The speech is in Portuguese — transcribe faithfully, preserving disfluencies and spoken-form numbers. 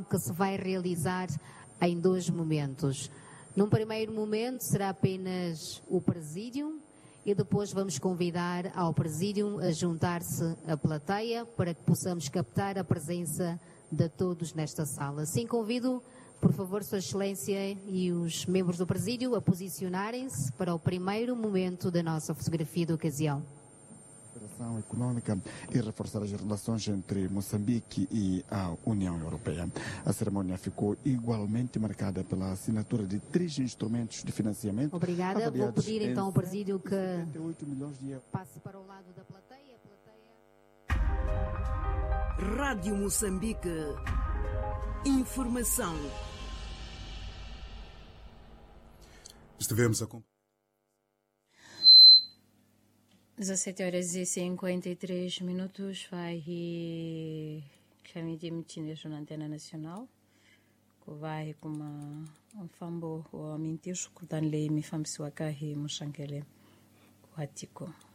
reunião que se vai realizar em dois momentos. Num primeiro momento será apenas o Presídio e depois vamos convidar ao Presídio a juntar-se à plateia para que possamos captar a presença de todos nesta sala. Assim convido, por favor, Sua Excelência e os membros do Presídio a posicionarem-se para o primeiro momento da nossa fotografia de ocasião. Cooperação econômica e reforçar as relações entre Moçambique e a União Europeia. A cerimônia ficou igualmente marcada pela assinatura de três instrumentos de financiamento. Obrigada. Vou pedir então ao Presídio que setenta e oito milhões de euros. passe para o lado da plateia. plateia... Rádio Moçambique. Informação. Estivemos a dezessete horas e cinquenta e três minutos. Vai chamar de na antena nacional. Que vai com uma um fambo o amintisco dan le mi famsua kahi mushankele kuatiko.